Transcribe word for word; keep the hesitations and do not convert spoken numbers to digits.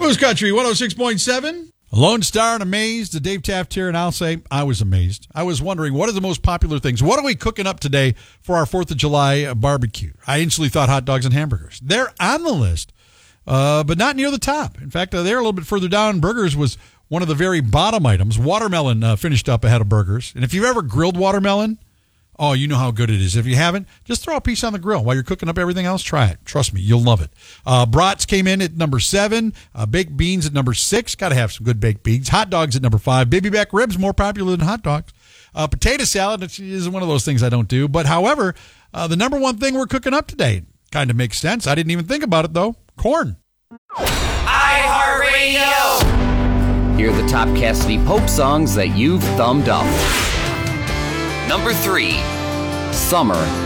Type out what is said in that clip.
Moose Country one oh six point seven. Lone Star and Amazed, the Dave Taft here, and I'll say I was amazed. I was wondering, what are the most popular things? What are we cooking up today for our fourth of July barbecue? I instantly thought hot dogs and hamburgers. They're on the list, uh, but not near the top. In fact, uh, they're a little bit further down. Burgers was one of the very bottom items. Watermelon uh, finished up ahead of burgers. And if you've ever grilled watermelon, oh, you know how good it is. If you haven't, just throw a piece on the grill while you're cooking up everything else. Try it. Trust me, you'll love it. Uh, brats came in at number seven. Uh, baked beans at number six. Got to have some good baked beans. Hot dogs at number five. Baby back ribs, more popular than hot dogs. Uh, potato salad is one of those things I don't do. But however, uh, the number one thing we're cooking up today kind of makes sense. I didn't even think about it, though. Corn. iHeartRadio. Here are the top Cassidy Pope songs that you've thumbed up. Number three, Summer